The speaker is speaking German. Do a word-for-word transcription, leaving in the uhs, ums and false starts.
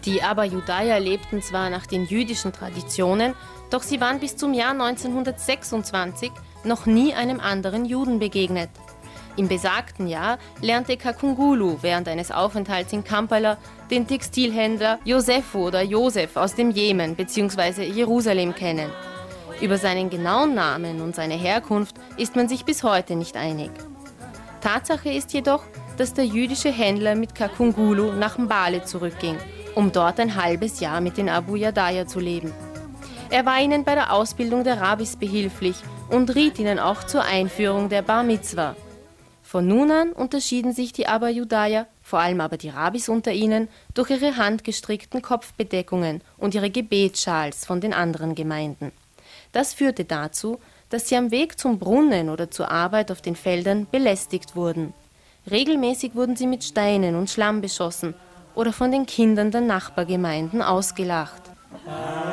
Die Abba Judaya lebten zwar nach den jüdischen Traditionen, doch sie waren bis zum Jahr neunzehnhundertsechsundzwanzig noch nie einem anderen Juden begegnet. Im besagten Jahr lernte Kakungulu während eines Aufenthalts in Kampala den Textilhändler Josefu oder Josef aus dem Jemen bzw. Jerusalem kennen. Über seinen genauen Namen und seine Herkunft ist man sich bis heute nicht einig. Tatsache ist jedoch, dass der jüdische Händler mit Kakungulu nach Mbale zurückging, um dort ein halbes Jahr mit den Abu Judaya zu leben. Er war ihnen bei der Ausbildung der Rabbis behilflich und riet ihnen auch zur Einführung der Bar Mitzwa. Von nun an unterschieden sich die Abba Judaya, vor allem aber die Rabbis unter ihnen, durch ihre handgestrickten Kopfbedeckungen und ihre Gebetsschals von den anderen Gemeinden. Das führte dazu, dass sie am Weg zum Brunnen oder zur Arbeit auf den Feldern belästigt wurden. Regelmäßig wurden sie mit Steinen und Schlamm beschossen oder von den Kindern der Nachbargemeinden ausgelacht.